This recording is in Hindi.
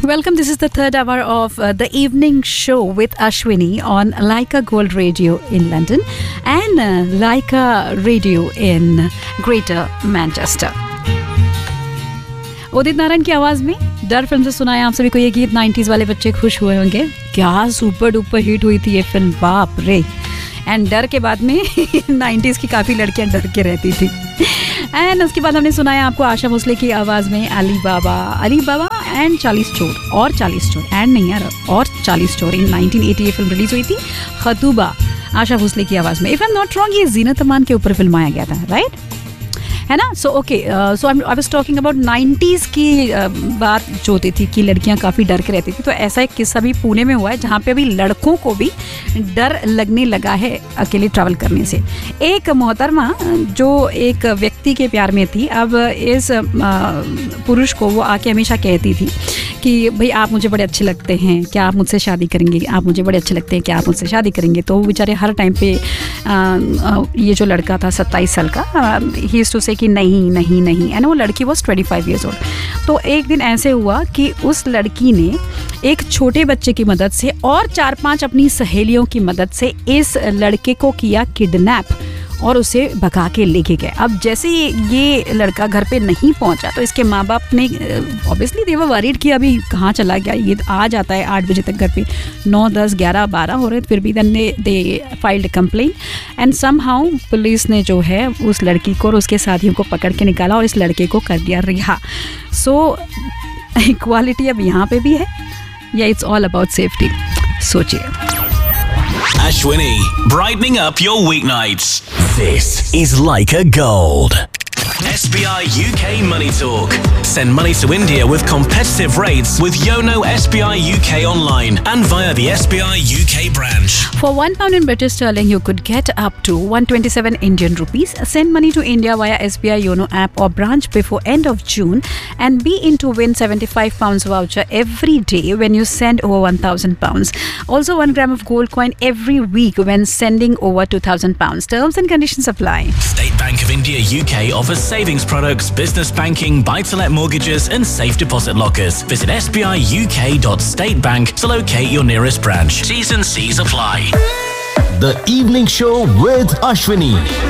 Welcome. This is the third hour of the evening show with Ashwini on Laika Gold Radio in London and Laika Radio in Greater Manchester. Udit Narayan की आवाज़ में डर फिल्म से सुनाया आप सभी को ये गीत. 90s वाले बच्चे खुश हुए होंगे. क्या सुपर डुपर हिट हुई थी ये फिल्म, बाप रे. एंड डर के बाद में 90s की काफ़ी लड़कियां डर के रहती थी. एंड उसके बाद हमने सुनाया आपको आशा भोसले की आवाज़ में अली बाबा एंड 40 चोर और 40 चोर एंड नहीं यार और 40 चोर. इन 1988 फिल्म रिलीज हुई थी खतूबा, आशा भोसले की आवाज़ में. If I am not wrong ये जीनत अमान के ऊपर फिल्माया गया था, राइट है ना. So okay, so I was talking about 90s की बात जो होती थी कि लड़कियां काफ़ी डर के रहती थी. तो ऐसा एक किस्सा भी पुणे में हुआ है जहाँ पे अभी लड़कों को भी डर लगने लगा है अकेले ट्रैवल करने से. एक मोहतरमा जो एक व्यक्ति के प्यार में थी, अब इस पुरुष को वो आके हमेशा कहती थी कि भाई आप मुझे बड़े अच्छे लगते हैं, क्या आप मुझसे शादी करेंगे, आप मुझे बड़े अच्छे लगते हैं, क्या आप मुझसे शादी करेंगे. तो वो बेचारे हर टाइम पे ये जो लड़का था 27 साल का, ही यूज्ड टू से कि नहीं एंड वो लड़की वॉज 25 ईयर्स ओल्ड. तो एक दिन ऐसे हुआ कि उस लड़की ने एक छोटे बच्चे की मदद से और 4-5 अपनी सहेलियों की मदद से इस लड़के को किया किडनैप और उसे भगा के लेके गए. अब जैसे ये लड़का घर पे नहीं पहुंचा तो इसके माँ बाप ने ऑब्वियसली दे वर वरीड कि अभी कहाँ चला गया. ये आ जाता है 8 बजे तक घर पे, 9, 10, 11, 12 हो रहे, फिर भी दे filed complain and somehow police ने जो है उस लड़की को और उसके साथियों को पकड़ के निकाला और इस लड़के को कर दिया रिहा. सो इक्वालिटी अब यहाँ पे भी है या इट्स ऑल अबाउट सेफ्टी, सोचिए. Ashwini, brightening up your weeknights. This is Laika Gold. SBI UK Money Talk. Send money to India with competitive rates with Yono SBI UK online and via the SBI UK branch. For £1 in British sterling, you could get up to 127 Indian rupees. Send money to India via SBI Yono app or branch before end of June and be in to win £75 voucher every day when you send over £1,000. Also, 1 gram of gold coin every week when sending over £2,000. Terms and conditions apply. State Bank of India UK offers savings products, business banking, buy-to-let mortgages and safe deposit lockers. Visit sbiuk.statebank to locate your nearest branch. T's and C's apply. The Evening Show with Ashwini.